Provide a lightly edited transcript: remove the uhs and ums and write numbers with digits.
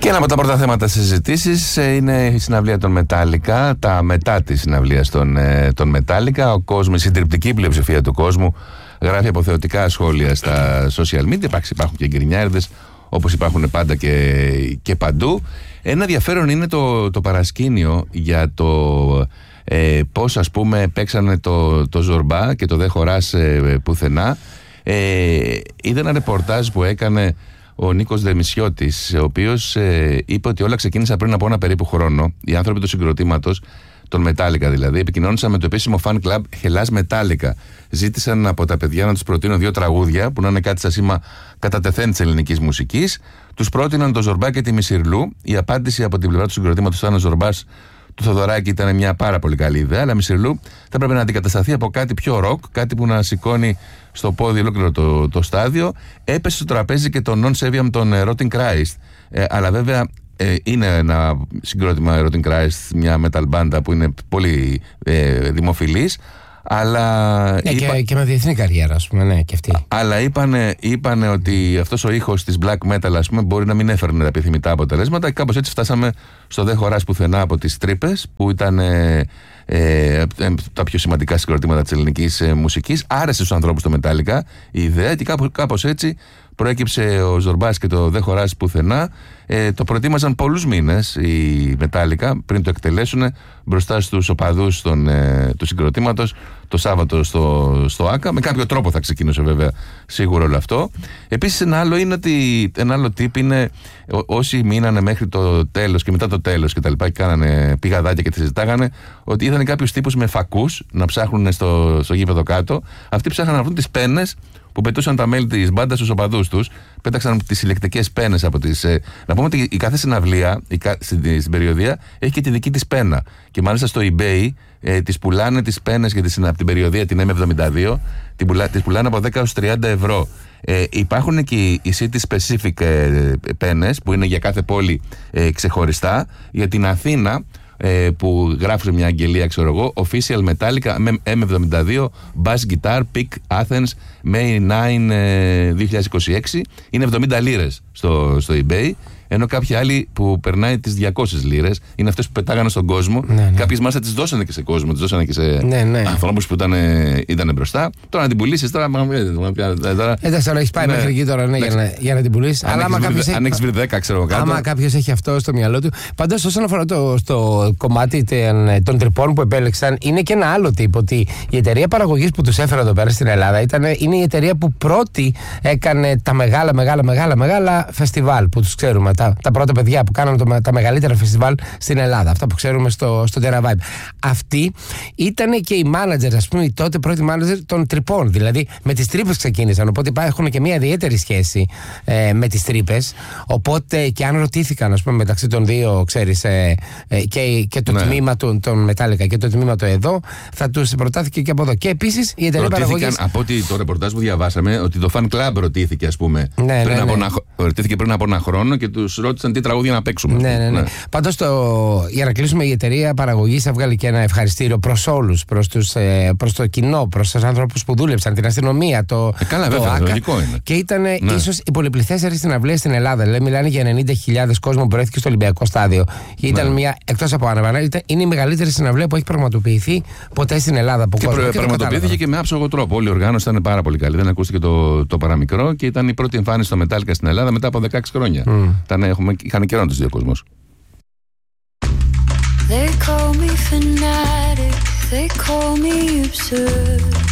Και ένα από τα πρώτα θέματα συζητήσεις είναι η συναυλία των Metallica, τα μετά της συναυλίας των Metallica. Ο κόσμος, η συντριπτική πλειοψηφία του κόσμου γράφει αποθεωτικά σχόλια στα social media. Υπάρχουν και γκρινιάριδες, όπως υπάρχουν πάντα και παντού. Ένα ενδιαφέρον είναι το παρασκήνιο για το πώς, ας πούμε, παίξανε το Ζορμπά και το «Δε χωράς πουθενά». Είδα ένα ρεπορτάζ που έκανε ο Νίκος Δεμισιώτης, ο οποίος είπε ότι όλα ξεκίνησαν πριν από ένα περίπου χρόνο. Οι άνθρωποι του συγκροτήματος, των Metallica δηλαδή, επικοινώνησαν με το επίσημο fan club Hellas Metallica. Ζήτησαν από τα παιδιά να τους προτείνουν 2 τραγούδια που να είναι κάτι στα σήμα κατατεθέν της ελληνικής μουσικής. Τους πρότειναν το Ζορμπά και τη Μισιρλού. Η απάντηση από την πλευρά του συγκροτήματος ήταν: ο Ζορμπάς του Θοδωράκη ήταν μια πάρα πολύ καλή ιδέα, αλλά Μισιρλού θα πρέπει να αντικατασταθεί από κάτι πιο ροκ, κάτι που να σηκώνει στο πόδι ολόκληρο το στάδιο. Έπεσε στο τραπέζι και το Non-Seviam των Rotting Christ. Αλλά βέβαια είναι ένα συγκρότημα Rotting Christ, μια metal μπάντα που είναι πολύ δημοφιλής. Αλλά και με διεθνή καριέρα, ας πούμε, ναι, και αυτή. Αλλά είπανε ότι αυτός ο ήχος της black metal, ας πούμε, μπορεί να μην έφερνε τα επιθυμητά αποτελέσματα. Και κάπως έτσι φτάσαμε στο «Δε χωράς πουθενά» από τις Τρύπες, που ήταν τα πιο σημαντικά συγκροτήματα της ελληνικής μουσικής. Άρεσε στους ανθρώπους το Metallica η ιδέα και κάπως έτσι προέκυψε ο Ζορμπάς και το «Δε χωράς πουθενά». Το προετοίμαζαν πολλούς μήνες οι Metallica πριν το εκτελέσουν μπροστά στους οπαδούς του συγκροτήματος το Σάββατο στο ΆΚΑ. Με κάποιο τρόπο θα ξεκίνησε βέβαια σίγουρο όλο αυτό. Επίσης ένα άλλο tip είναι όσοι μείνανε μέχρι το τέλος και μετά το τέλος και τα λοιπά και κάνανε πηγαδάκια και τη συζητάγανε, ότι είδαν κάποιους τύπους με φακούς να ψάχνουν στο γήπεδο κάτω. Αυτοί ψάχναν να βρουν τις πένες που πετούσαν τα μέλη της μπάντας στους οπαδούς τους. Πέταξαν τις συλλεκτικές πένες από τις. Να πούμε ότι η κάθε συναυλία στην περιοδία έχει και τη δική της πένα. Και μάλιστα στο eBay τις πουλάνε τις πένες από την περιοδία, την M72, τις πουλάνε από 10 έως 30 ευρώ. Υπάρχουν και οι city specific πένες που είναι για κάθε πόλη ξεχωριστά. Για την Αθήνα, που γράφει μια αγγελία, ξέρω εγώ, Official Metallica M72 Bass Guitar Pick Athens May 9 2026, είναι 70 λίρες στο eBay. Ενώ κάποιοι άλλοι που περνάει τις 200 λίρες είναι αυτές που πετάγανε στον κόσμο. Ναι. Κάποιες μάλιστα τις δώσανε και σε κόσμο, τις δώσανε και σε ανθρώπους που ήταν μπροστά. Τώρα να την πουλήσεις, τώρα. Εντάξει, τώρα έχεις πάει μέχρι εκεί τώρα, για να την πουλήσεις. Αλλά αν έχεις βρει 10, ξέρω κάτω. Άμα κάποιος έχει αυτό στο μυαλό του. Πάντως, όσον αφορά το κομμάτι των τρυπών που επέλεξαν, είναι και ένα άλλο τύπο. Ότι η εταιρεία παραγωγής που τους έφερα εδώ πέρα στην Ελλάδα είναι η εταιρεία που πρώτη έκανε τα μεγάλα φεστιβάλ που τους ξέρουμε. Τα πρώτα παιδιά που κάνανε τα μεγαλύτερα φεστιβάλ στην Ελλάδα, αυτά που ξέρουμε στο Terra Vibe. Αυτοί ήταν και οι μάνατζερ, ας πούμε, οι τότε πρώτοι μάνατζερ των τρυπών. Δηλαδή με τις τρύπες ξεκίνησαν. Οπότε έχουν και μια ιδιαίτερη σχέση με τις τρύπες. Οπότε και αν ρωτήθηκαν, ας πούμε, μεταξύ των δύο, ξέρεις, και το τμήμα των Metallica και το τμήμα το εδώ, θα τους προτάθηκε και από εδώ. Και επίσης η εταιρεία παραγωγής. Από ότι το ρεπορτάζ που διαβάσαμε, ότι το fan club ρωτήθηκε, ας πούμε, πριν από ένα χρόνο και τους ρώτησαν τι τραγούδια να παίξουμε. Ναι. Πάντως, για να κλείσουμε, η εταιρεία παραγωγής έβγαλε και ένα ευχαριστήριο προς όλους, προς το κοινό, προς τους ανθρώπους που δούλεψαν, την αστυνομία, καλά, βέβαια, λογικό είναι. Και ήταν ίσως η πολυπληθέστερη συναυλία στην Ελλάδα. Δηλαδή, μιλάνε για 90.000 κόσμο που βρέθηκε στο Ολυμπιακό Στάδιο. Ήταν μια, εκτός από άνευ, είναι η μεγαλύτερη συναυλία που έχει πραγματοποιηθεί ποτέ στην Ελλάδα. Και πραγματοποιήθηκε και με άψογο τρόπο. Όλη η οργάνωση ήταν πάρα πολύ καλή. Δεν ακούστηκε το παραμικρό και ήταν η πρώτη εμφάνιση στο Metallica στην Ελλάδα μετά από 16 χρόνια. Είχαν καιρό τους δύο κόσμος. They call me fanatic, they call me absurd.